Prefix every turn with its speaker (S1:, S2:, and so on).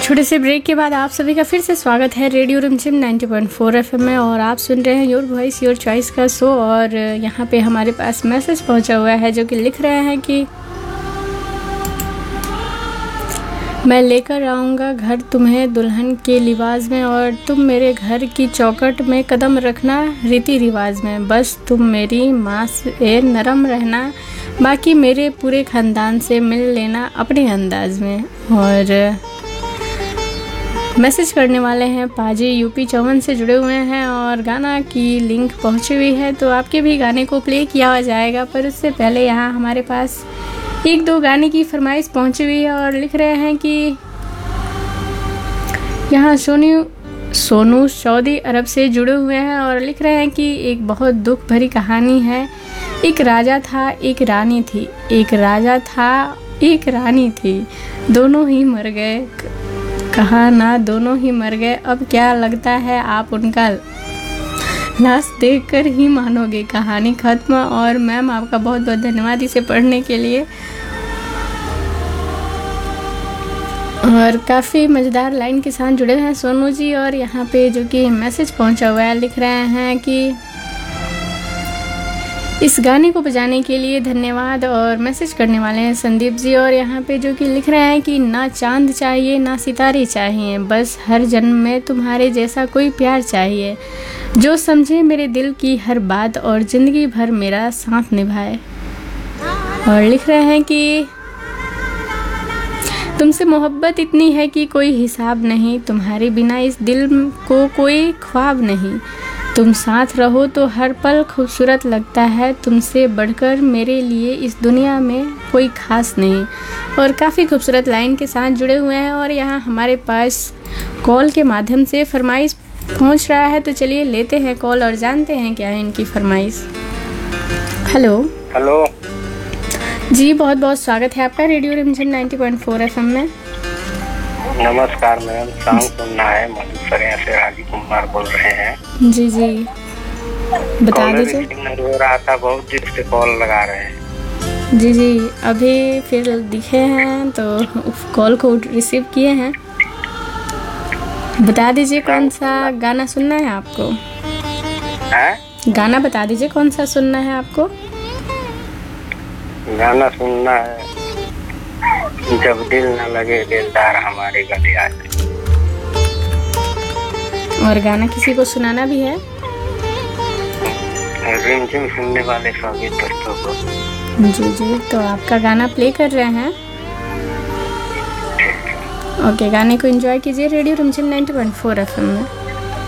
S1: छोटे से ब्रेक के बाद आप सभी का फिर से स्वागत है रेडियो रिमझिम 90.4 FM में। और आप सुन रहे हैं योर वॉइस योर चॉइस का शो। और यहाँ पे हमारे पास मैसेज पहुँचा हुआ है जो कि लिख रहे हैं कि मैं लेकर आऊँगा घर तुम्हें दुल्हन के लिबास में, और तुम मेरे घर की चौखट में कदम रखना रीति रिवाज में। बस तुम मेरी माँ से नरम रहना, बाकी मेरे पूरे ख़ानदान से मिल लेना अपने अंदाज में। और मैसेज करने वाले हैं पाजी यूपी 54 से जुड़े हुए हैं और गाना की लिंक पहुंची हुई है, तो आपके भी गाने को प्ले किया जाएगा। पर उससे पहले यहाँ हमारे पास एक दो गाने की फरमाइश पहुंची हुई है और लिख रहे हैं कि यहाँ सोनू सऊदी अरब से जुड़े हुए हैं और लिख रहे हैं कि एक बहुत दुख भरी कहानी है। एक राजा था एक रानी थी, एक राजा था एक रानी थी, दोनों ही मर गए। कहा ना दोनों ही मर गए, अब क्या लगता है आप उनका लाश देखकर ही मानोगे कहानी खत्म। और मैम आपका बहुत बहुत धन्यवाद इसे पढ़ने के लिए। और काफ़ी मज़ेदार लाइन के साथ जुड़े हैं सोनू जी। और यहाँ पे जो कि मैसेज पहुँचा हुआ है लिख रहे हैं कि इस गाने को बजाने के लिए धन्यवाद। और मैसेज करने वाले हैं संदीप जी। और यहाँ पे जो कि लिख रहे हैं कि ना चांद चाहिए ना सितारे चाहिए, बस हर जन्म में तुम्हारे जैसा कोई प्यार चाहिए, जो समझे मेरे दिल की हर बात और ज़िंदगी भर मेरा साथ निभाए। और लिख रहे हैं कि तुमसे मोहब्बत इतनी है कि कोई हिसाब नहीं, तुम्हारे बिना इस दिल को कोई ख्वाब नहीं, तुम साथ रहो तो हर पल खूबसूरत लगता है, तुमसे बढ़कर मेरे लिए इस दुनिया में कोई खास नहीं। और काफ़ी खूबसूरत लाइन के साथ जुड़े हुए हैं। और यहाँ हमारे पास कॉल के माध्यम से फरमाइश पहुँच रहा है, तो चलिए लेते हैं कॉल और जानते हैं क्या है इनकी फरमाइश। हेलो
S2: हेलो
S1: जी, बहुत बहुत स्वागत है आपका रेडियो रिमझिम 90.4 FM में।
S2: नमस्कार मैम, सॉन्ग सुनना है। मधुसरिया से राजी कुमार बोल रहे हैं।
S1: जी जी, बता दीजिए।
S2: नहीं हो रहा था, बहुत दिन से कॉल लगा रहे हैं।
S1: जी जी, अभी फिर दिखे हैं तो कॉल को रिसीव किए हैं। बता दीजिए कौन सा गाना सुनना है आपको। गाना बता दीजिए कौन सा सुनना है आपको।
S2: गाना सुनना है जब दिल न लगे दिलदार हमारे गले आ जाए।
S1: और गाना किसी को सुनाना भी है।
S2: रिमझिम सुनने वाले सभी दोस्तों को।
S1: जी जी, तो आपका गाना प्ले कर रहे हैं। ओके, गाने को एंजॉय कीजिए रेडियो रिमझिम 90.4 FM में।